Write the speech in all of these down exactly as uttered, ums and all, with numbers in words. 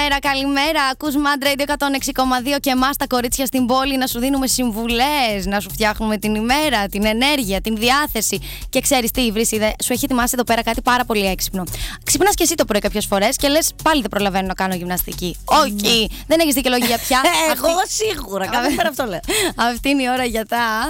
Καλημέρα, καλημέρα. Ακούς Mad Radio εκατόν έξι κόμμα δύο και εμάς τα κορίτσια στην πόλη να σου δίνουμε συμβουλές, να σου φτιάχνουμε την ημέρα, την ενέργεια, την διάθεση. Και ξέρεις τι, Βρύση, σου έχει ετοιμάσει εδώ πέρα κάτι πάρα πολύ έξυπνο. Ξυπνάς και εσύ το πρωί κάποιες φορές και λες πάλι δεν προλαβαίνω να κάνω γυμναστική. Όχι, mm. δεν έχεις δικαιολογία πια. Εγώ σίγουρα, κάθε μέρα αυτό λέω. Αυτή είναι η ώρα για τα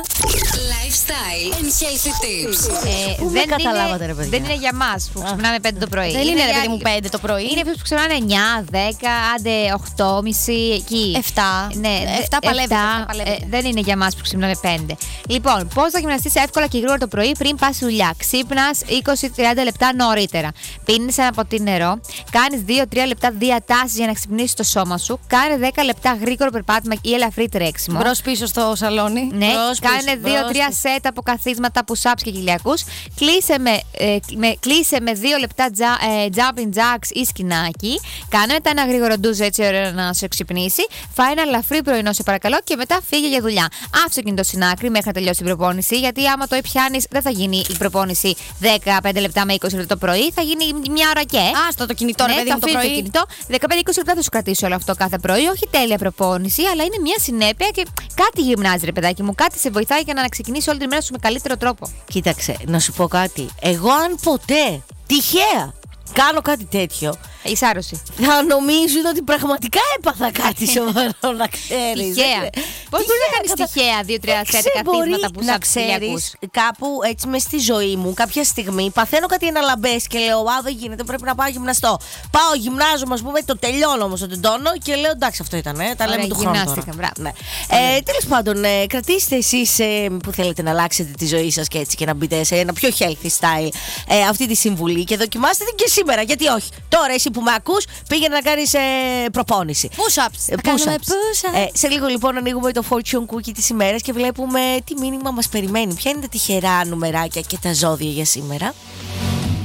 Lifestyle and healthy tips. Ε, Πού δεν καταλάβατε, ρε παιδιά. Δεν είναι για μας που ξυπνάμε πέντε το πρωί. Δεν είναι, ρε παιδί μου, πέντε το πρωί. Είναι αυτούς που ξυπνάνε εννιά, δέκα, άντε οκτώ και μισή εκεί. εφτά. Ναι, εφτά παλεύετε. Ε, δεν είναι για μας που ξυπνάμε πέντε. Λοιπόν, πώς θα γυμναστείς εύκολα και γρήγορα το πρωί πριν πας δουλειά. Ξύπνας είκοσι με τριάντα λεπτά νωρίτερα. Πίνεις ένα ποτήρι νερό. Κάνεις δύο με τρία λεπτά διατάσεις για να ξυπνήσεις το σώμα σου. Κάνε δέκα λεπτά γρήγορο περπάτημα ή ελαφρύ τρέξιμο. Μπρος πίσω στο σαλόνι. Ναι, μπρος, κάνε δύο με τρία σετ από καθίσματα, push-ups και κοιλιακούς. Κλείσε με, ε, με, κλείσε με δύο λεπτά τζα, ε, jumping jacks ή σκηνάκι. Κάνε μετά ένα γρήγορο ντουζ έτσι ωραία να σε ξυπνήσει. Φάει ένα ελαφρύ πρωινό, σε παρακαλώ, και μετά φύγε για δουλειά. Άφησε το κινητό στην άκρη μέχρι να τελειώσει την προπόνηση. Γιατί άμα το πιάνεις, δεν θα γίνει η προπόνηση δεκαπέντε λεπτά με είκοσι λεπτά το πρωί. Θα γίνει μια ώρα και. Άστο το κινητό, ναι, ρε παιδί μου, το πρωί. Το κινητό. δεκαπέντε με είκοσι λεπτά θα σου κρατήσει όλο αυτό κάθε πρωί. Όχι τέλεια προπόνηση, αλλά είναι μια συνέπεια και κάτι γυμνάζει, ρε παιδάκι μου. Κάτι σε βοηθάει για να ξεκινήσει όλη τη μέρα σου με καλύτερο τρόπο. Κοίταξε, να σου πω κάτι. Εγώ, αν ποτέ τυχαία κάνω κάτι τέτοιο, Είσαι άρρωση. θα νομίζουν ότι πραγματικά έπαθα κάτι σοβαρό, να ξέρεις. Τυχαία. Πώς μπορεί να κάνεις τυχαία δύο με τρία σετ καθίσματα που να ξέρεις, κάπου έτσι μες στη ζωή μου, κάποια στιγμή παθαίνω κάτι αναλαμπές και λέω α, δεν γίνεται, πρέπει να πάω γυμναστώ. Πάω, γυμνάζομαι, ας πούμε, το τελειώνω όμως, το τεντώνω και λέω εντάξει, αυτό ήταν, ε, τα λέμε του χρόνου τώρα. Ναι. Ε, τέλος πάντων, ε, κρατήστε εσείς ε, που θέλετε να αλλάξετε τη ζωή σας και έτσι και να μπείτε σε ένα πιο healthy style ε, αυτή τη συμβουλή και δοκιμάστε την και σήμερα, γιατί όχι. Τώρα εσύ που με ακούς, πήγαινε να κάνεις ε, προπόνηση. Push-ups. Push-ups. Push-ups. Ε, σε λίγο λοιπόν ανοίγουμε το fortune cookie της ημέρας και βλέπουμε τι μήνυμα μας περιμένει. Ποια είναι τα τυχερά νουμεράκια και τα ζώδια για σήμερα.